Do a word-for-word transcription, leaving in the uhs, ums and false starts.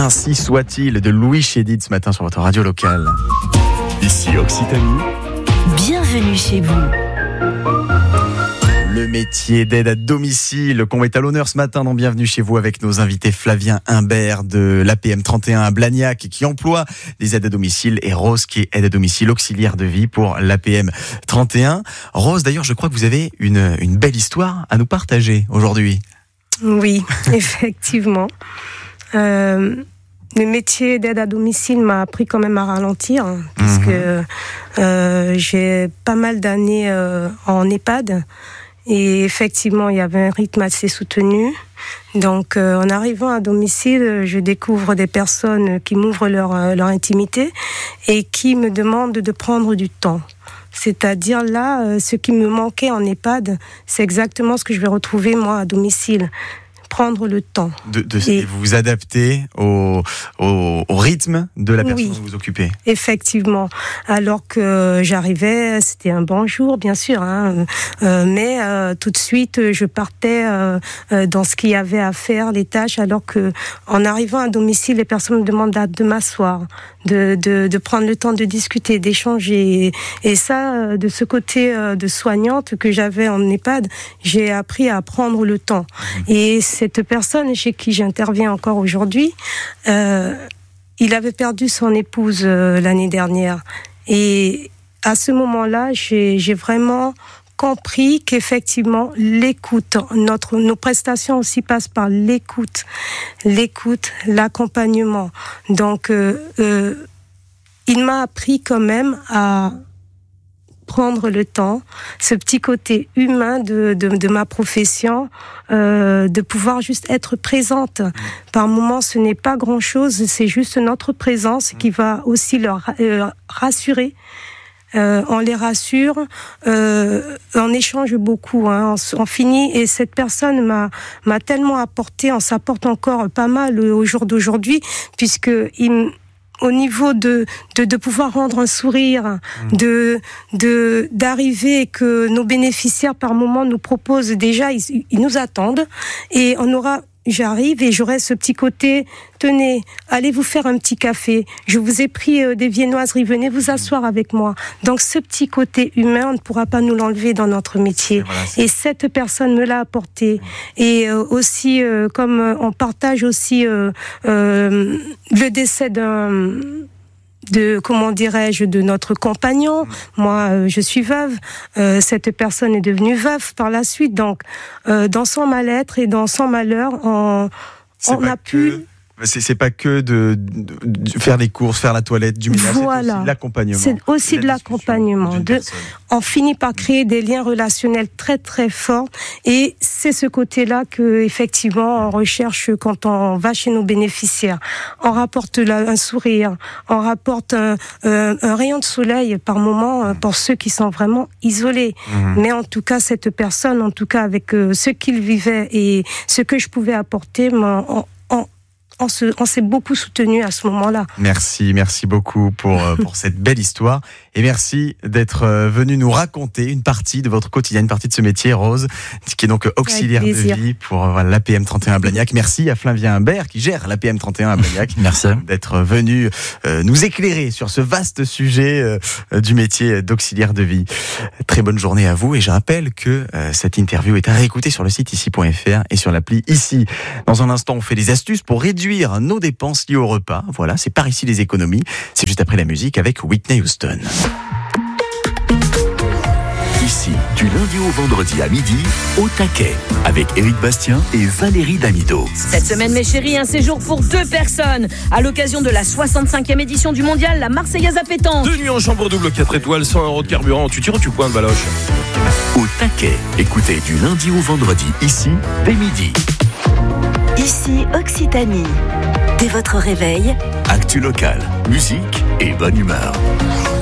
Ainsi soit-il de Louis Chédid ce matin sur votre radio locale. Ici Occitanie. Bienvenue chez vous. Le métier d'aide à domicile qu'on met à l'honneur ce matin dans Bienvenue chez vous avec nos invités Flavien Humbert de l'A P M trente et un à Blagnac qui emploie des aides à domicile et Rose qui est aide à domicile auxiliaire de vie pour l'A P M trente et un. Rose, d'ailleurs, je crois que vous avez une, une belle histoire à nous partager aujourd'hui. Oui, effectivement. Euh, le métier d'aide à domicile m'a appris quand même à ralentir hein, parce mmh. que euh, j'ai pas mal d'années euh, en EHPAD. Et effectivement, il y avait un rythme assez soutenu. Donc, euh, en arrivant à domicile, je découvre des personnes qui m'ouvrent leur, euh, leur intimité et qui me demandent de prendre du temps. C'est-à-dire là, euh, ce qui me manquait en EHPAD, c'est exactement ce que je vais retrouver moi à domicile. Prendre le temps. De, de, et vous vous adaptez au, au, au rythme de la personne oui, dont vous vous occupez. Effectivement. Alors que j'arrivais, c'était un bon jour, bien sûr, hein, euh, mais euh, tout de suite, je partais euh, dans ce qu'il y avait à faire, les tâches, alors que en arrivant à domicile, les personnes me demandent de, de m'asseoir, de, de, de prendre le temps de discuter, d'échanger. Et ça, de ce côté de soignante que j'avais en EHPAD, j'ai appris à prendre le temps. Et cette personne chez qui j'interviens encore aujourd'hui, euh, il avait perdu son épouse euh, l'année dernière. Et à ce moment-là, j'ai, j'ai vraiment compris qu'effectivement, l'écoute, notre, nos prestations aussi passent par l'écoute, l'écoute, l'accompagnement. Donc, euh, euh, il m'a appris quand même à prendre le temps, ce petit côté humain de, de, de ma profession, euh, de pouvoir juste être présente. Par moments, ce n'est pas grand-chose, c'est juste notre présence qui va aussi leur euh, rassurer. Euh, on les rassure, euh, on échange beaucoup, hein, on, on finit, et cette personne m'a, m'a tellement apporté, on s'apporte encore pas mal au jour d'aujourd'hui, puisque il au niveau de, de, de pouvoir rendre un sourire, mmh. de, de, d'arriver et que nos bénéficiaires par moment nous proposent déjà, ils, ils nous attendent et on aura, j'arrive et j'aurai ce petit côté, tenez, allez vous faire un petit café, je vous ai pris euh, des viennoiseries, venez vous asseoir avec moi. Donc ce petit côté humain, on ne pourra pas nous l'enlever dans notre métier. Voilà, et cette personne me l'a apporté. Et euh, aussi, euh, comme euh, on partage aussi euh, euh, le décès d'un... de, comment dirais-je, de notre compagnon. Moi, euh, je suis veuve. Euh, cette personne est devenue veuve par la suite. Donc, euh, dans son mal-être et dans son malheur, on, on a pu... Que... C'est, c'est pas que de, de, de faire les courses, faire la toilette, du ménage, voilà. C'est aussi de l'accompagnement. C'est aussi de l'accompagnement. De, on finit par créer des liens relationnels très très forts et c'est ce côté-là que effectivement on recherche quand on va chez nos bénéficiaires. On rapporte là, un sourire, on rapporte un, un, un rayon de soleil par moment pour ceux qui sont vraiment isolés. Mmh. Mais en tout cas, cette personne, en tout cas avec euh, ce qu'il vivait et ce que je pouvais apporter, on, on On, se, on s'est beaucoup soutenu à ce moment-là. Merci, merci beaucoup pour, pour cette belle histoire. Et merci d'être venu nous raconter une partie de votre quotidien, une partie de ce métier, Rose, qui est donc auxiliaire de vie pour voilà, l'A P M trente et un à Blagnac. Merci à Flavien Humbert qui gère l'A P M trente et un à Blagnac. Merci. D'être venu euh, nous éclairer sur ce vaste sujet euh, du métier d'auxiliaire de vie. Très bonne journée à vous et je rappelle que euh, cette interview est à réécouter sur le site ici point f r et sur l'appli Ici. Dans un instant, on fait des astuces pour réduire nos dépenses liées au repas. Voilà, c'est par ici les économies. C'est juste après la musique avec Whitney Houston. Ici, du lundi au vendredi à midi, au taquet, avec Éric Bastien et Valérie Damido. Cette semaine, mes chéris, un séjour pour deux personnes à l'occasion de la soixante-cinquième édition du mondial, la Marseillaise à pétanque. Deux nuits en chambre double, quatre étoiles, cent euros de carburant. Tu tires ou tu pointes, Valoche? Au taquet, écoutez du lundi au vendredi, ici, dès midi. Ici, Occitanie. Dès votre réveil, actu local, musique et bonne humeur.